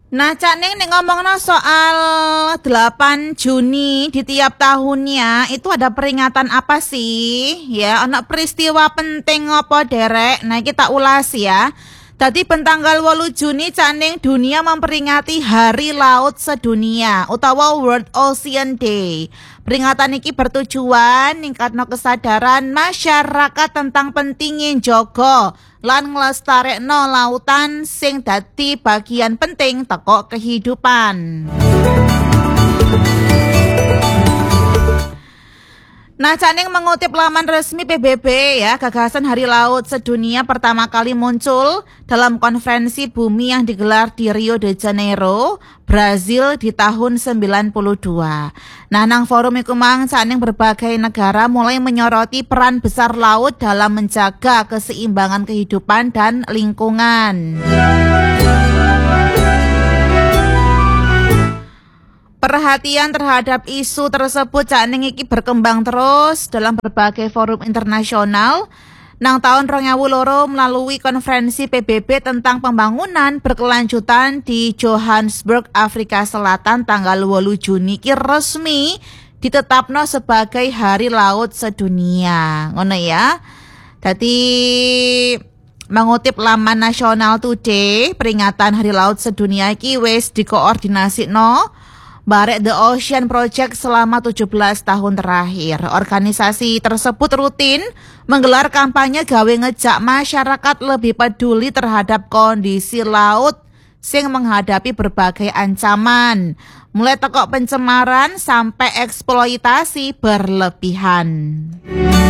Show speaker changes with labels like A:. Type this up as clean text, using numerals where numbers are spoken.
A: Nah, Cak Ning nek ngomongno soal 8 Juni di tiap tahunnya, itu ada peringatan apa sih? Ya, ana peristiwa penting apa derek? Nah, kita ulas ya. Tadi tanggal 8 Juni Cak Ning dunia memperingati Hari Laut Sedunia utawa World Ocean Day. Peringatan iki bertujuan ningkatno kesadaran masyarakat tentang pentingnya njogo lan nglestarekno lautan sing dadi bagian penting teko kehidupan. Nah, Caning mengutip laman resmi PBB ya, gagasan Hari Laut Sedunia pertama kali muncul dalam konferensi bumi yang digelar di Rio de Janeiro, Brazil di tahun 92. Nah, nang forum iku mang Caning berbagai negara mulai menyoroti peran besar laut dalam menjaga keseimbangan kehidupan dan lingkungan. Perhatian terhadap isu tersebut Cak Ning iki berkembang terus dalam berbagai forum internasional. Nang tahun 2002 melalui konferensi PBB tentang pembangunan berkelanjutan di Johannesburg, Afrika Selatan tanggal 8 Juni ki resmi ditetapno sebagai Hari Laut Sedunia. Ngono ya. Dadi mengutip laman National Today, peringatan Hari Laut Sedunia iki wis dikoordinasikno barek The Ocean Project selama 17 tahun terakhir. Organisasi tersebut rutin menggelar kampanye gawe ngejak masyarakat lebih peduli terhadap kondisi laut sing menghadapi berbagai ancaman, mulai teko pencemaran sampai eksploitasi berlebihan.